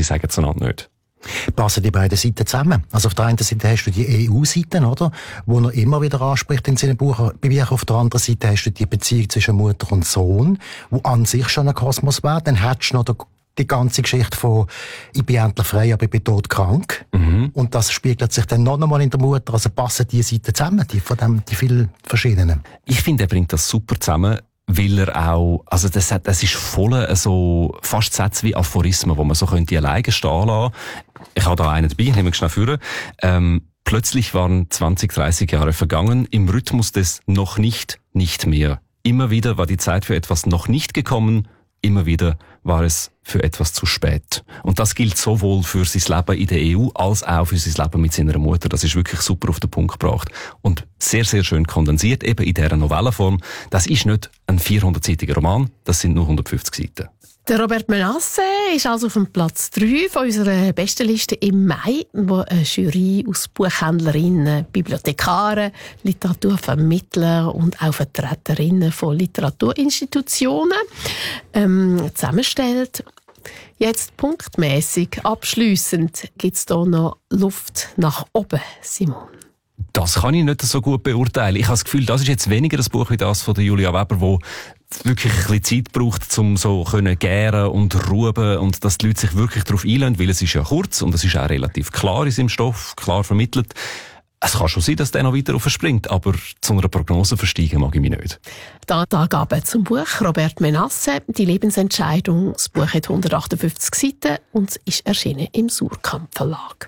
sie sagen es einander nicht. Passen die beiden Seiten zusammen? Also auf der einen Seite hast du die EU-Seiten, oder? Wo er immer wieder anspricht in seinen Büchern. Auf der anderen Seite hast du die Beziehung zwischen Mutter und Sohn, wo an sich schon ein Kosmos wäre. Dann hättest du noch die ganze Geschichte von «Ich bin endlich frei, aber ich bin todkrank». Und das spiegelt sich dann noch einmal in der Mutter. Also passen die Seiten zusammen, die vielen verschiedenen. Ich finde, er bringt das super zusammen, weil er auch, also das ist voll so fast Sätze wie Aphorismen, wo man so könnte alleine stehen lassen. Ich habe da einen dabei, ich nehme ihn schnell vor. Plötzlich waren 20, 30 Jahre vergangen, im Rhythmus des noch nicht mehr. Immer wieder war die Zeit für etwas noch nicht gekommen, immer wieder war es für etwas zu spät. Und das gilt sowohl für sein Leben in der EU als auch für sein Leben mit seiner Mutter. Das ist wirklich super auf den Punkt gebracht. Und sehr, sehr schön kondensiert, eben in dieser Novellenform. Das ist nicht ein 400-seitiger Roman, das sind nur 150 Seiten. Der Robert Menasse ist also auf dem Platz 3 von unserer besten Liste im Mai, wo eine Jury aus Buchhändlerinnen, Bibliothekaren, Literaturvermittler und auch Vertreterinnen von Literaturinstitutionen zusammenstellt. Jetzt punktmäßig, abschliessend, gibt es hier noch Luft nach oben, Simon? Das kann ich nicht so gut beurteilen. Ich habe das Gefühl, das ist jetzt weniger ein Buch wie das von der Julia Weber, wo wirklich ein bisschen Zeit braucht, um so gären und ruben und dass die Leute sich wirklich darauf einlassen, weil es ist ja kurz und es ist auch relativ klar in seinem Stoff, klar vermittelt. Es kann schon sein, dass der noch weiter aufspringt, aber zu einer Prognose versteigen mag ich mich nicht. Da die Angaben zum Buch Robert Menasse, die Lebensentscheidung. Das Buch hat 158 Seiten und ist erschienen im Surkamp Verlag.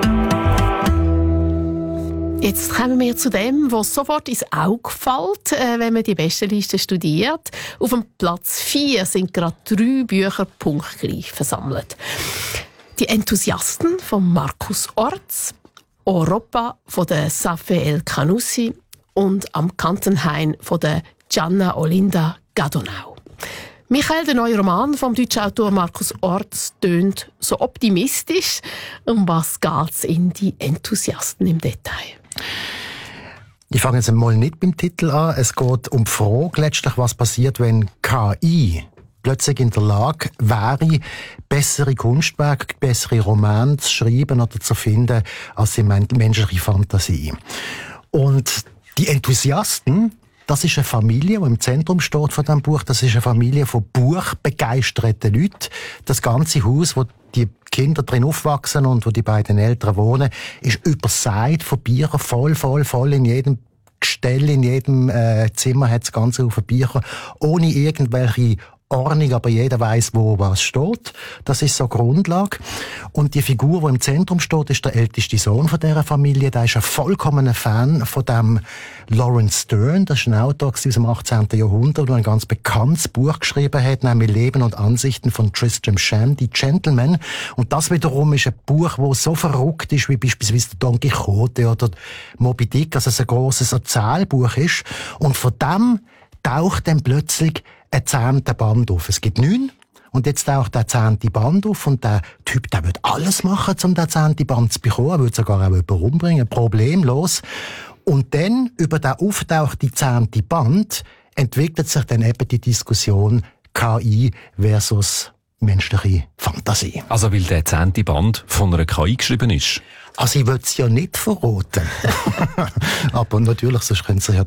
Jetzt kommen wir zu dem, was sofort ins Auge fällt, wenn man die Bestenliste studiert. Auf dem Platz 4 sind gerade 3 Bücher punktgleich versammelt. Die Enthusiasten von Markus Orts, Europa von der Safie El-Kanoussi und Am Kantenhain von der Gianna Olinda Gadonau. Michael, der neue Roman vom deutschen Autor Markus Orts, tönt so optimistisch. Um was geht's in die Enthusiasten im Detail? Ich fange jetzt einmal nicht beim Titel an. Es geht um die Frage letztlich, was passiert, wenn KI plötzlich in der Lage wäre, bessere Kunstwerke, bessere Romane zu schreiben oder zu finden, als die menschliche Fantasie. Und die Enthusiasten, das ist eine Familie, die im Zentrum steht von diesem Buch. Das ist eine Familie von buchbegeisterten Leuten. Das ganze Haus, wo die Kinder drin aufwachsen und wo die beiden Eltern wohnen, ist übersät von Büchern, voll in jedem Gestell, in jedem Zimmer hat das ganze Haufen Bücher, ohne irgendwelche Ordnung, aber jeder weiß, wo was steht. Das ist so die Grundlage. Und die Figur, die im Zentrum steht, ist der älteste Sohn von dieser Familie. Der ist ein vollkommener Fan von dem Lawrence Stern. Das ist ein Autor aus dem 18. Jahrhundert, der ein ganz bekanntes Buch geschrieben hat, nämlich Leben und Ansichten von Tristram Shandy, Gentleman. Und das wiederum ist ein Buch, das so verrückt ist, wie beispielsweise der Don Quixote oder Moby Dick, also es ein grosses Erzählbuch ist. Und von dem taucht dann plötzlich ein 10. Band auf. Es gibt 9. Und jetzt taucht der 10. Band auf und der Typ, der will alles machen, um den 10. Band zu bekommen. Er will sogar auch jemanden umbringen, problemlos. Und dann, über den auftauchten 10. Band, entwickelt sich dann eben die Diskussion KI versus menschliche Fantasie. Also weil der 10. Band von einer KI geschrieben ist? Also ich will es ja nicht verraten. Aber natürlich, sonst können Sie ja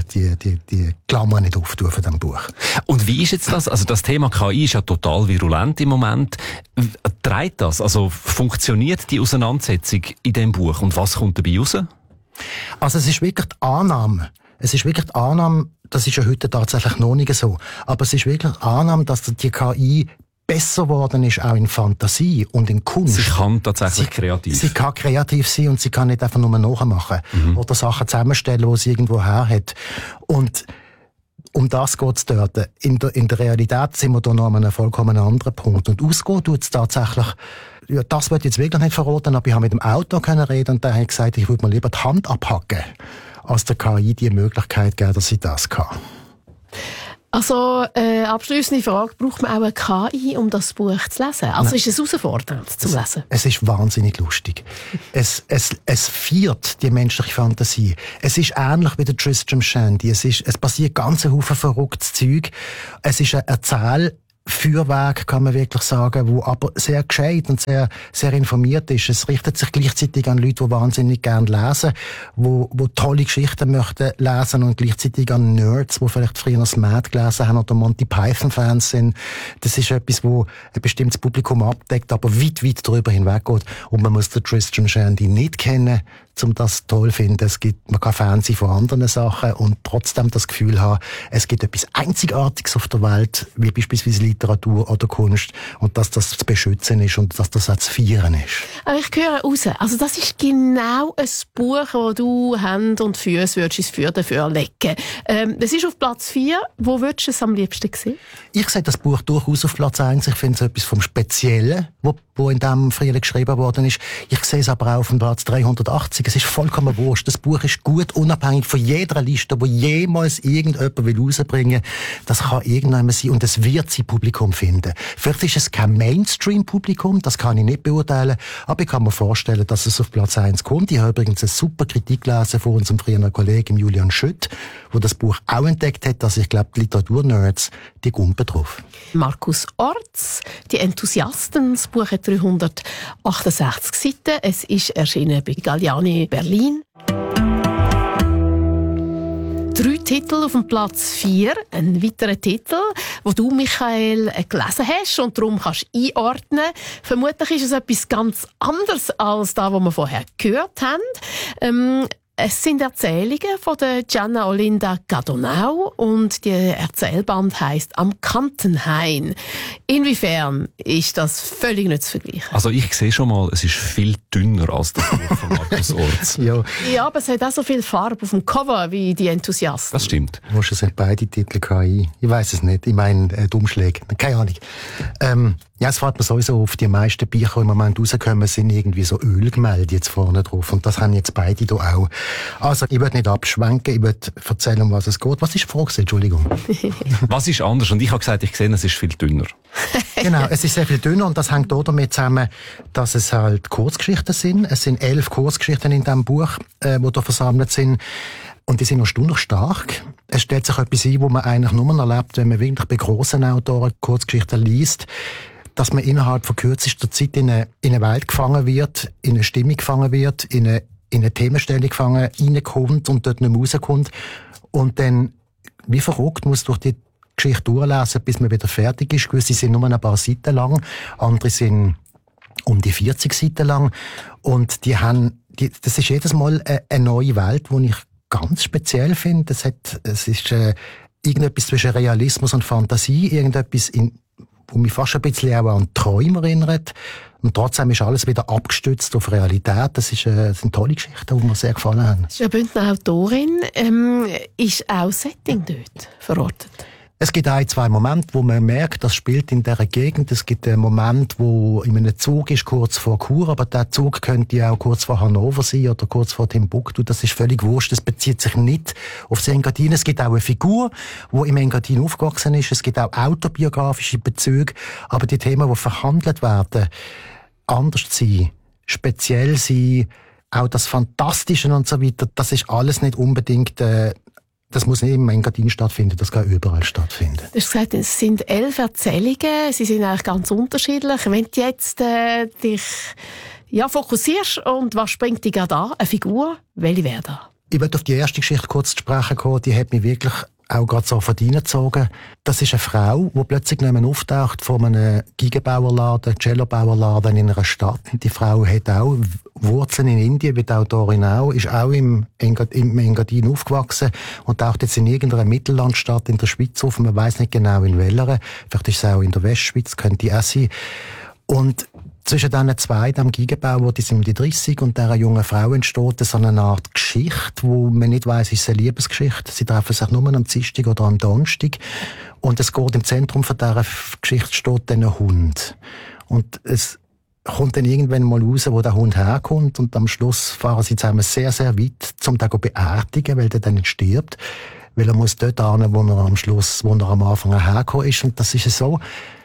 die Klammer nicht auftun von diesem Buch. Und wie ist jetzt das? Also das Thema KI ist ja total virulent im Moment. Trägt das? Also funktioniert die Auseinandersetzung in diesem Buch? Und was kommt dabei raus? Also es ist wirklich die Annahme. Es ist wirklich die Annahme, das ist ja heute tatsächlich noch nicht so, aber es ist wirklich die Annahme, dass die KI besser geworden ist, auch in Fantasie und in Kunst. Sie kann tatsächlich kreativ. Sie kann kreativ sein und sie kann nicht einfach nur nachmachen oder Sachen zusammenstellen, die sie irgendwo her hat. Und um das geht es dort. In der Realität sind wir da noch an einem vollkommen anderen Punkt. Und ausgehen tut es tatsächlich, ja, das wird jetzt wirklich nicht verraten, aber ich habe mit dem Autor reden und der hat gesagt, ich würde mir lieber die Hand abhacken, als der KI die Möglichkeit geben, dass sie das kann. Also, abschliessende Frage, braucht man auch eine KI, um das Buch zu lesen? Also ist es herausfordernd zum Lesen? Es ist wahnsinnig lustig. Es feiert die menschliche Fantasie. Es ist ähnlich wie der Tristram Shandy. Es passiert ganz ein Haufen verrücktes Zeug. Es ist ein Feuerwerk, kann man wirklich sagen, wo aber sehr gescheit und sehr, sehr informiert ist. Es richtet sich gleichzeitig an Leute, die wahnsinnig gerne lesen, wo tolle Geschichten möchten lesen und gleichzeitig an Nerds, die vielleicht früher das Mad gelesen haben oder Monty Python-Fans sind. Das ist etwas, wo ein bestimmtes Publikum abdeckt, aber weit, weit darüber hinweggeht. Und man muss den Tristram Shandy nicht kennen, um das toll zu finden. Man kann Fan sein von anderen Sachen und trotzdem das Gefühl haben, es gibt etwas Einzigartiges auf der Welt, wie beispielsweise Literatur oder Kunst, und dass das zu beschützen ist und dass das auch zu feiern ist. Aber ich höre raus, also das ist genau ein Buch, das du Hand und Füße ins Feuer dafür legen. Das ist auf Platz 4. Wo würdest du es am liebsten sehen? Ich sehe das Buch durchaus auf Platz 1. Ich finde es etwas vom Speziellen, wo in diesem Frühling geschrieben worden ist. Ich sehe es aber auch auf dem Platz 380. Es ist vollkommen wurscht. Das Buch ist gut, unabhängig von jeder Liste, wo jemals irgendjemand rausbringen will. Das kann irgendjemand sein und es wird sein Publikum finden. Vielleicht ist es kein Mainstream-Publikum, das kann ich nicht beurteilen, aber ich kann mir vorstellen, dass es auf Platz 1 kommt. Ich habe übrigens eine super Kritik gelesen von unserem früheren Kollegen Julian Schütt, der das Buch auch entdeckt hat, dass ich glaube, die Literaturnerds, die gumpen drauf. Markus Orts, «Die Enthusiasten», das Buch hat 368 Seiten. Es ist erschienen bei Galliani Berlin. 3 Titel auf dem Platz 4. Ein weiterer Titel, wo du, Michael, gelesen hast und darum kannst einordnen. Vermutlich ist es etwas ganz anderes als das, was wir vorher gehört haben. Es sind Erzählungen von der Gianna Olinda Gadonau und die Erzählband heisst «Am Kantenhain». Inwiefern ist das völlig nicht zu vergleichen? Also ich sehe schon mal, es ist viel dünner als das Buch von Markus Orts. Ja, aber es hat auch so viel Farbe auf dem Cover wie die Enthusiasten. Das stimmt. Wahrscheinlich sind beide Titel KI. Ich weiss es nicht. Ich meine, die Umschläge. Keine Ahnung. Ja, es fällt mir sowieso auf, die meisten Bücher, die im Moment rauskommen, sind irgendwie so Ölgemälde jetzt vorne drauf. Und das haben jetzt beide hier auch. Also, ich würde nicht abschwenken, ich würde erzählen, um was es geht. Was ist die Frage? Entschuldigung. Was ist anders? Und ich habe gesagt, ich sehe, es ist viel dünner. Genau, es ist sehr viel dünner und das hängt auch damit zusammen, dass es halt Kurzgeschichten sind. Es sind 11 Kurzgeschichten in diesem Buch, die da versammelt sind. Und die sind erstaunlich stark. Es stellt sich etwas ein, wo man eigentlich nur erlebt, wenn man wirklich bei grossen Autoren Kurzgeschichten liest, dass man innerhalb von kürzester Zeit in eine Welt gefangen wird, in eine Stimmung gefangen wird, in eine Themenstellung gefangen, reinkommt und dort nicht mehr rauskommt. Und dann, wie verrückt, muss durch die Geschichte durchlesen, bis man wieder fertig ist. Gewisse sind nur ein paar Seiten lang, andere sind um die 40 Seiten lang. Und das ist jedes Mal eine neue Welt, die ich ganz speziell finde. Es ist irgendetwas zwischen Realismus und Fantasie, irgendetwas wo mich fast ein bisschen auch an Träume erinnert. Und trotzdem ist alles wieder abgestützt auf Realität. Das sind tolle Geschichten, die mir sehr gefallen haben. Das ist eine Bündner Autorin. Ist auch Setting dort verortet? Es gibt 1-2 Momente, wo man merkt, das spielt in dieser Gegend. Es gibt einen Moment, wo in einem Zug ist, kurz vor Chur, aber der Zug könnte auch kurz vor Hannover sein oder kurz vor Timbuktu. Das ist völlig wurscht. Das bezieht sich nicht auf das Engadin. Es gibt auch eine Figur, die im Engadin aufgewachsen ist. Es gibt auch autobiografische Bezüge. Aber die Themen, die verhandelt werden, anders sein, speziell sein, auch das Fantastische und so weiter, das ist alles nicht unbedingt das muss nicht im Engadin stattfinden, das kann überall stattfinden. Du hast gesagt, es sind 11 Erzählungen, sie sind eigentlich ganz unterschiedlich. Wenn du jetzt dich fokussierst und was springt dich gerade an? Eine Figur, welche wäre da? Ich möchte auf die erste Geschichte kurz zu sprechen kommen, die hat mich wirklich auch gerade so verdiengezogen. Das ist eine Frau, die plötzlich nicht mehr auftaucht von einem Geigenbauerladen, Cellobauerladen in einer Stadt. Die Frau hat auch Wurzeln in Indien, wie die Autorin auch, ist auch im Engadin aufgewachsen und taucht jetzt in irgendeiner Mittellandstadt in der Schweiz auf. Man weiss nicht genau in welcher. Vielleicht ist es auch in der Westschweiz, könnte auch sein. Und zwischen diesen zwei, dem Geigenbauer, die sind um die 30 und dieser jungen Frau entsteht so eine Art Geschichte, wo man nicht weiss, ist es eine Liebesgeschichte. Sie treffen sich nur am Dienstag oder am Donnerstag. Und es geht im Zentrum von dieser Geschichte steht dann ein Hund. Und es kommt dann irgendwann mal raus, wo der Hund herkommt. Und am Schluss fahren sie zusammen sehr, sehr weit, um den zu beerdigen, weil der dann nicht stirbt. Weil er muss dort hin, wo er am Anfang hergekommen ist. Und das ist so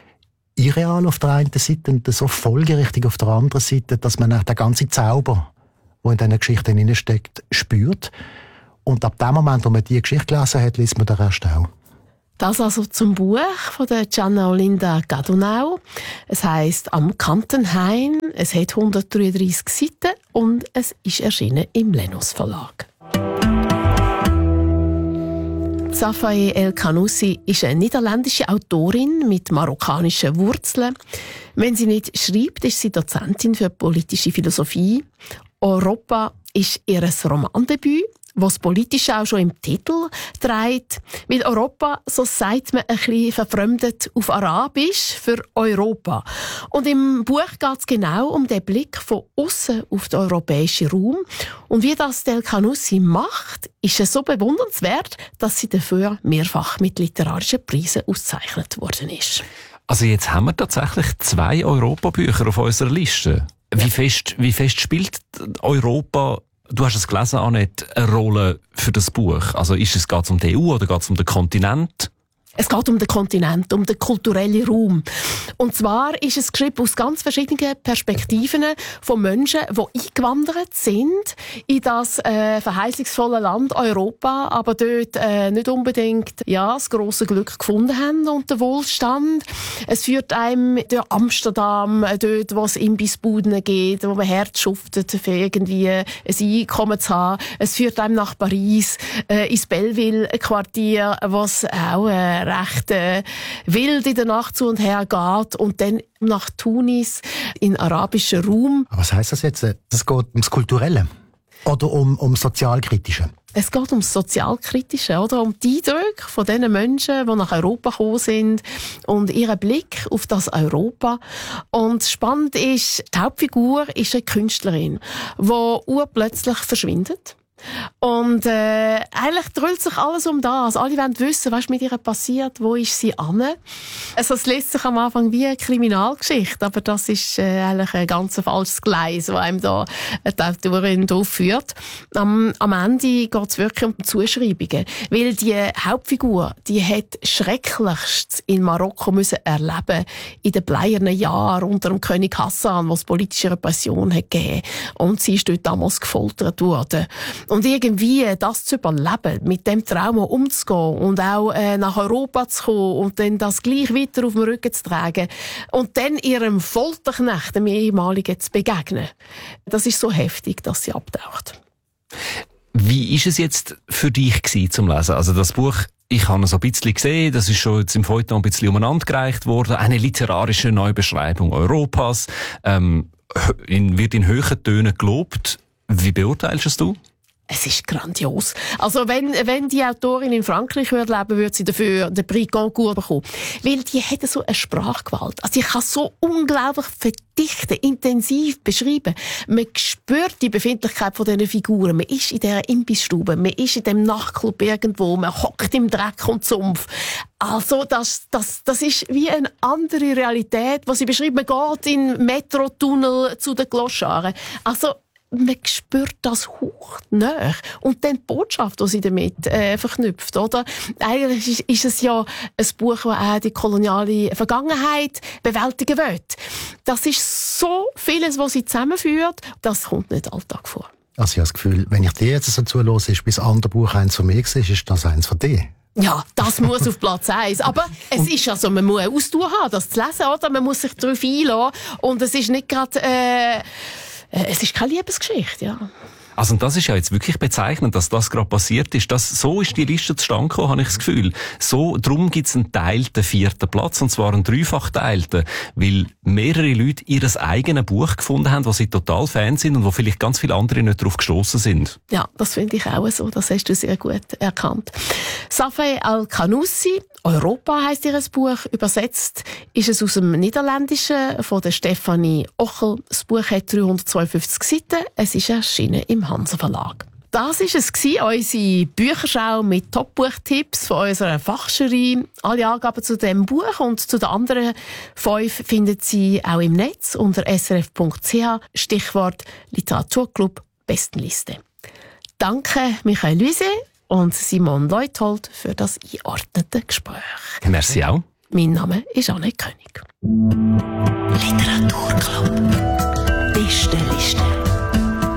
irreal auf der einen Seite und so folgerichtig auf der anderen Seite, dass man auch den ganzen Zauber, der in diesen Geschichten hineinsteckt, spürt. Und ab dem Moment, wo man diese Geschichte gelesen hat, liest man den Rest auch. Das also zum Buch von der Gianna Olinda Gadonau. Es heisst «Am Kantenhain». Es hat 133 Seiten und es ist erschienen im Lennos Verlag. Safae El-Kanoussi ist eine niederländische Autorin mit marokkanischen Wurzeln. Wenn sie nicht schreibt, ist sie Dozentin für politische Philosophie. «Europa» ist ihr Romandebüt, was politisch auch schon im Titel trägt. Weil Europa, so sagt man ein bisschen verfremdet auf Arabisch für Europa. Und im Buch geht es genau um den Blick von außen auf den europäischen Raum. Und wie das El-Kanoussi macht, ist es so bewundernswert, dass sie dafür mehrfach mit literarischen Preisen ausgezeichnet worden ist. Also jetzt haben wir tatsächlich 2 Europabücher auf unserer Liste. Wie fest spielt Europa, du hast es gelesen, Annette, eine Rolle für das Buch? Also geht es um die EU oder geht es um den Kontinent? Es geht um den Kontinent, um den kulturellen Raum. Und zwar ist es geschrieben aus ganz verschiedenen Perspektiven von Menschen, die eingewandert sind in das verheißungsvolle Land Europa, aber dort nicht unbedingt das grosse Glück gefunden haben und den Wohlstand. Es führt einem durch Amsterdam, dort, wo es Imbissbuden geht, wo man hart schuftet, für irgendwie ein Einkommen zu haben. Es führt einem nach Paris, ins Belleville-Quartier, was auch recht wild in der Nacht zu und her geht, und dann nach Tunis in arabischen Raum. Aber was heisst das jetzt? Es geht ums Kulturelle oder um Sozialkritische? Es geht ums Sozialkritische, oder? Um die Eindrücke von den Menschen, die nach Europa gekommen sind und ihren Blick auf das Europa. Und spannend ist, die Hauptfigur ist eine Künstlerin, die urplötzlich verschwindet. Und eigentlich dreht sich alles um das. Alle wollen wissen, was mit ihr passiert, wo ist sie an. Also es liest sich am Anfang wie eine Kriminalgeschichte, aber das ist eigentlich ein ganz falsches Gleis, das einem da die Autorin drauf führt. Am Ende geht es wirklich um Zuschreibungen, weil die Hauptfigur, die hat Schrecklichstes in Marokko müssen erleben in den bleiernen Jahren unter dem König Hassan, wo es politische Repression hat gegeben, und sie ist dort damals gefoltert worden. Und irgendwie das zu überleben, mit dem Trauma umzugehen und auch nach Europa zu kommen und dann das gleich weiter auf dem Rücken zu tragen und dann ihrem Folterknecht, dem ehemaligen, zu begegnen. Das ist so heftig, dass sie abtaucht. Wie ist es jetzt für dich gewesen, zum Lesen? Also das Buch, ich habe es ein bisschen gesehen, das ist schon jetzt im Feuilleton ein bisschen umeinander gereicht worden. Eine literarische Neubeschreibung Europas, wird in hohen Tönen gelobt. Wie beurteilst es du? Es ist grandios. Also wenn die Autorin in Frankreich leben würde, würde sie dafür den Prix Goncourt bekommen. Weil die hat so eine Sprachgewalt. Also ich kann so unglaublich verdichten, intensiv beschreiben. Man spürt die Befindlichkeit von diesen Figuren. Man ist in dieser Imbissstube, man ist in dem Nachtclub irgendwo, man hockt im Dreck und Sumpf. Also das ist wie eine andere Realität, was sie beschreibt. Man geht in Metrotunnel zu den Gloscharen. Also man spürt das hochnah. Und dann die Botschaft, die sie damit verknüpft, oder? Eigentlich ist es ja ein Buch, das auch die koloniale Vergangenheit bewältigen will. Das ist so vieles, was sie zusammenführt, das kommt nicht Alltag vor. Also ich habe das Gefühl, wenn ich dir jetzt so zuhöre, ist bis andere Buch eins von mir war, ist das eins von dir. Ja, das muss auf Platz 1. Aber es ist also, man muss Ausdauer haben, das zu lesen, oder? Man muss sich darauf einlassen. Und es ist nicht gerade, es ist keine Liebesgeschichte, ja. Also, und das ist ja jetzt wirklich bezeichnend, dass das gerade passiert ist. So ist die Liste zustande gekommen, habe ich das Gefühl. Darum gibt es einen teilten 4. Platz, und zwar einen dreifach teilten, weil mehrere Leute ihr eigenes Buch gefunden haben, wo sie total Fan sind und wo vielleicht ganz viele andere nicht darauf gestossen sind. Ja, das finde ich auch so. Das hast du sehr gut erkannt. Safae El-Kanoussi, Europa heisst ihr Buch. Übersetzt ist es aus dem Niederländischen von der Stefanie Ochel. Das Buch hat 352 Seiten. Es ist erschienen im Hansa Verlag. Das war es, unsere Bücherschau mit Top-Buchtipps von unserer Fachjury. Alle Angaben zu diesem Buch und zu den anderen 5 finden Sie auch im Netz unter srf.ch. Stichwort Literaturclub Bestenliste. Danke Michael Luise und Simon Leuthold für das eingeordnete Gespräch. Merci auch. Mein Name ist Annette König. Literaturclub Bestenliste.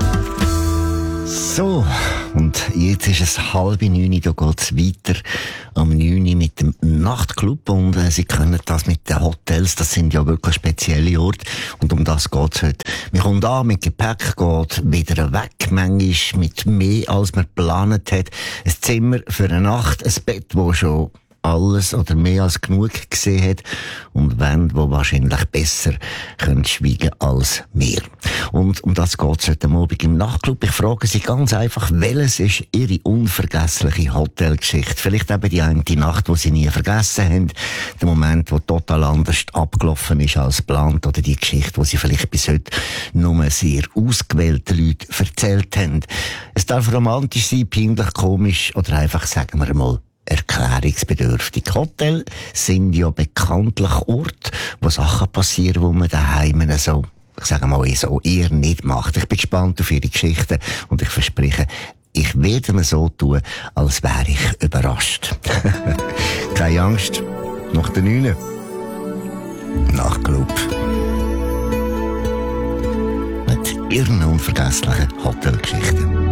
So, und jetzt ist es 8:30, da geht's weiter am 9. Uhr mit dem Nachtclub und Sie können das mit den Hotels, das sind ja wirklich spezielle Orte und um das geht's heute. Man kommt an mit Gepäck, geht wieder weg, manchmal mit mehr als man geplant hat. Ein Zimmer für eine Nacht, ein Bett, wo schon alles oder mehr als genug gesehen hat und Wände, die wahrscheinlich besser können schweigen als mehr. Und um das geht es heute Abend im Nachtclub. Ich frage Sie ganz einfach, welches ist Ihre unvergessliche Hotelgeschichte? Vielleicht eben die eine Nacht, die Sie nie vergessen haben, der Moment, wo total anders abgelaufen ist als geplant, oder die Geschichte, die Sie vielleicht bis heute nur sehr ausgewählte Leute erzählt haben. Es darf romantisch sein, peinlich, komisch oder einfach, sagen wir mal, erklärungsbedürftig. Hotels sind ja bekanntlich Orte, wo Sachen passieren, wo man daheim so, ich sage mal, so eher nicht macht. Ich bin gespannt auf Ihre Geschichten und ich verspreche, ich werde mir so tun, als wäre ich überrascht. Keine Angst, nach der 9. Nachtclub. Mit Ihren unvergesslichen Hotelgeschichten.